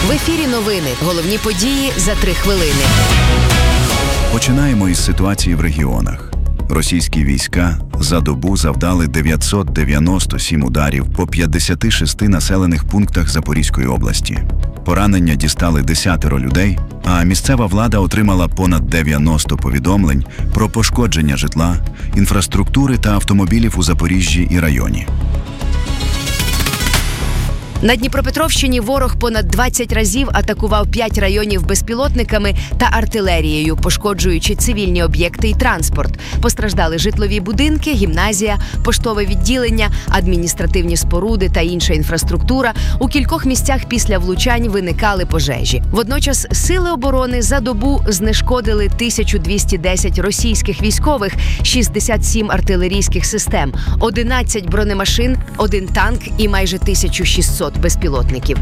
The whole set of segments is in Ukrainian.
В ефірі новини. Головні події за 3 хвилини. Починаємо із ситуації в регіонах. Російські війська за добу завдали 997 ударів по 56 населених пунктах Запорізької області. Поранення дістали 10 людей, а місцева влада отримала понад 90 повідомлень про пошкодження житла, інфраструктури та автомобілів у Запоріжжі і районі. На Дніпропетровщині ворог понад 20 разів атакував 5 районів безпілотниками та артилерією, пошкоджуючи цивільні об'єкти і транспорт. Постраждали житлові будинки, гімназія, поштове відділення, адміністративні споруди та інша інфраструктура. У кількох місцях після влучань виникали пожежі. Водночас сили оборони за добу знешкодили 1210 російських військових, 67 артилерійських систем, 11 бронемашин, 1 танк і майже 1600 безпілотників.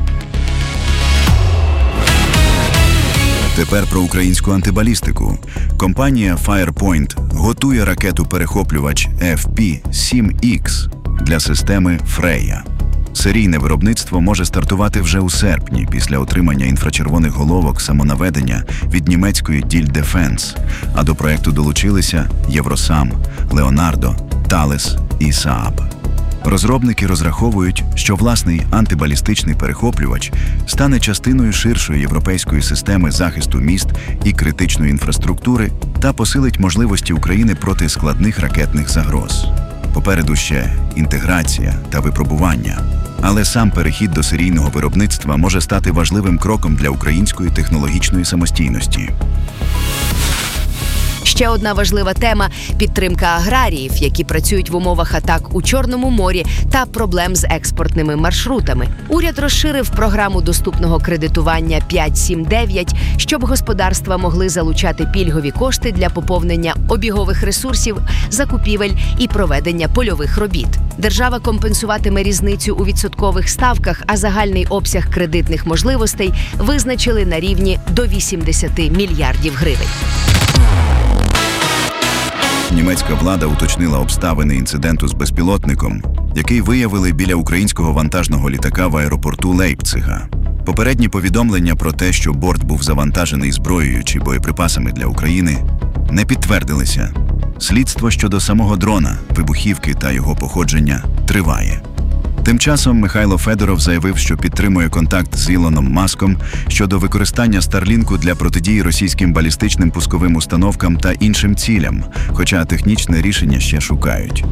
Тепер про українську антибалістику. Компанія Firepoint готує ракету-перехоплювач FP-7X для системи Freya. Серійне виробництво може стартувати вже у серпні після отримання інфрачервоних головок самонаведення від німецької Diehl Defense, а до проекту долучилися Євросам, Leonardo, Thales і Saab. Розробники розраховують, що власний антибалістичний перехоплювач стане частиною ширшої європейської системи захисту міст і критичної інфраструктури та посилить можливості України проти складних ракетних загроз. Попереду ще інтеграція та випробування. Але сам перехід до серійного виробництва може стати важливим кроком для української технологічної самостійності. Ще одна важлива тема – підтримка аграріїв, які працюють в умовах атак у Чорному морі та проблем з експортними маршрутами. Уряд розширив програму доступного кредитування 5-7-9, щоб господарства могли залучати пільгові кошти для поповнення обігових ресурсів, закупівель і проведення польових робіт. Держава компенсуватиме різницю у відсоткових ставках, а загальний обсяг кредитних можливостей визначили на рівні до 80 мільярдів гривень. Німецька влада уточнила обставини інциденту з безпілотником, який виявили біля українського вантажного літака в аеропорту Лейпцига. Попередні повідомлення про те, що борт був завантажений зброєю чи боєприпасами для України, не підтвердилися. Слідство щодо самого дрона, вибухівки та його походження триває. Тим часом Михайло Федоров заявив, що підтримує контакт з Ілоном Маском щодо використання Старлінку для протидії російським балістичним пусковим установкам та іншим цілям, хоча технічне рішення ще шукають.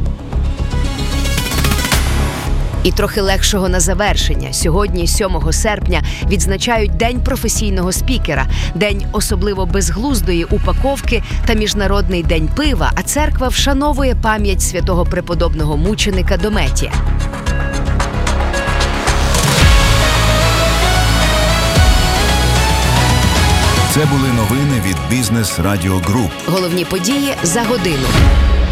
І трохи легшого на завершення. Сьогодні, 7 серпня, відзначають День професійного спікера, День особливо безглуздої упаковки та Міжнародний день пива, а церква вшановує пам'ять святого преподобного мученика Дометія. Це були новини від Business Radio Group. Головні події за годину.